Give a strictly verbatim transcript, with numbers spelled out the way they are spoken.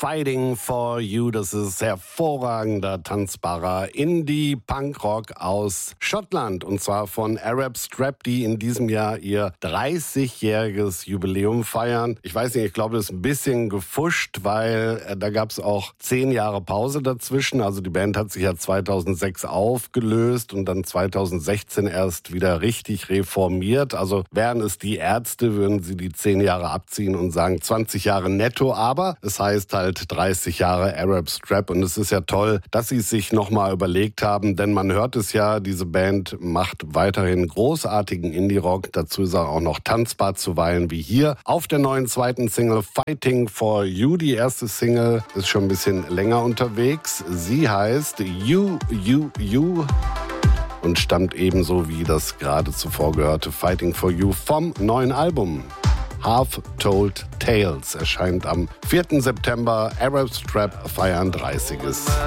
Fighting for You. Das ist hervorragender, tanzbarer Indie-Punkrock aus Schottland. Und zwar von Arab Strap, die in diesem Jahr ihr dreißigjähriges Jubiläum feiern. Ich weiß nicht, ich glaube, das ist ein bisschen gefuscht, weil äh, da gab es auch zehn Jahre Pause dazwischen. Also die Band hat sich ja zweitausendsechs aufgelöst und dann zweitausendsechzehn erst wieder richtig reformiert. Also wären es die Ärzte, würden sie die zehn Jahre abziehen und sagen zwanzig Jahre netto. Aber es heißt halt dreißig Jahre Arab Strap. Und es ist ja toll, dass sie es sich nochmal überlegt haben. Denn man hört es ja, diese Band macht weiterhin großartigen Indie-Rock. Dazu ist er auch noch tanzbar zuweilen wie hier auf der neuen zweiten Single Fighting for You. Die erste Single ist schon ein bisschen länger unterwegs. Sie heißt You, You, You und stammt ebenso wie das gerade zuvor gehörte Fighting for You vom neuen Album Half Told Tales. Erscheint am vierten September. Arab Strap feiern dreißiges